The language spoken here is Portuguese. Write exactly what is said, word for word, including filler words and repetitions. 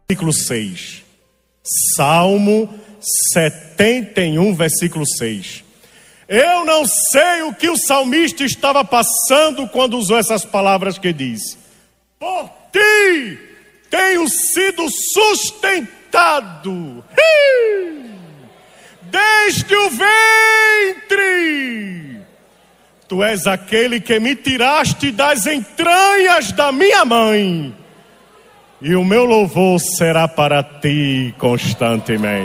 versículo seis. Salmo setenta e um, versículo seis. Eu não sei o que o salmista estava passando quando usou essas palavras que diz: por ti tenho sido sustentado desde o ventre. Tu és aquele que me tiraste das entranhas da minha mãe, e o meu louvor será para ti constantemente.